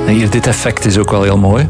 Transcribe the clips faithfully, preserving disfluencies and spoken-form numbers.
En hier, dit effect is ook wel heel mooi.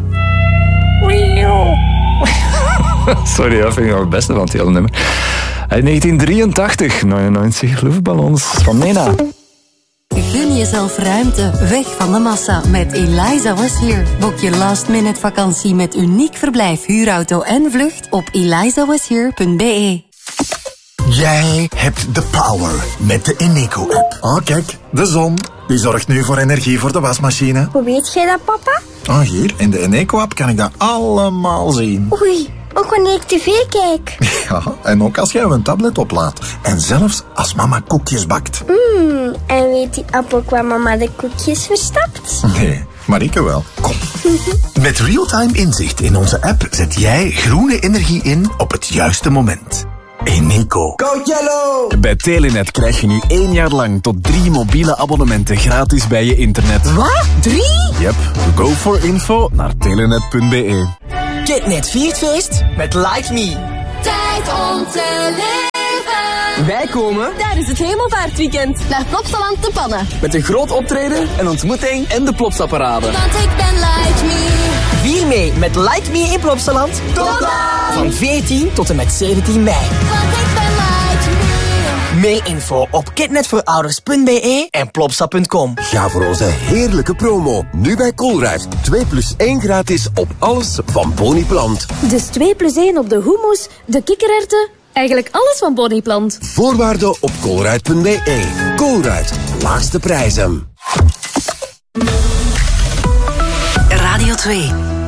Sorry, dat vind ik nog het beste van het hele nummer. In negentien drieëntachtig, negenennegentig luchtballons van Nena. Gun jezelf ruimte, weg van de massa. Met Eliza Was Here. Boek je last minute vakantie met uniek verblijf, huurauto en vlucht op eliza was here punt b e. Jij hebt de power met de Eneco-app. Oh, kijk, de zon. Die zorgt nu voor energie voor de wasmachine. Hoe weet jij dat, papa? Oh, hier, in de Eneco-app kan ik dat allemaal zien. Oei, ook wanneer ik tv kijk. Ja, en ook als jij een tablet oplaadt. En zelfs als mama koekjes bakt. Mm, en weet die app ook waar mama de koekjes verstapt? Nee, Marieke wel. Kom. Met real-time inzicht in onze app zet jij groene energie in op het juiste moment. Eneco. Go Yellow! Bij Telenet krijg je nu één jaar lang tot drie mobiele abonnementen gratis bij je internet. Wat? Drie? Yep. Go for info naar telenet punt b e. Kitnet viert feest met Like Me. Tijd om te leven. Wij komen tijdens het hemelvaartweekend naar Plopsaland te Pannen. Met een groot optreden, een ontmoeting en de Plopsaparade. Want ik ben Like Me. Vier mee met Like Me in Plopsaland. Tot dan! Van veertien tot en met zeventien mei. Want ik ben Like Me. Meer info op kitnetvoorouders punt b e en plopsa punt com. Ga voor onze heerlijke promo. Nu bij Colruyt. twee plus één gratis op alles van Boniplant. Dus twee plus één op de hummus, de kikkererwten, eigenlijk alles van Boniplant. Voorwaarden op colruyt punt b e. Colruyt. Laagste prijzen. Radio twee.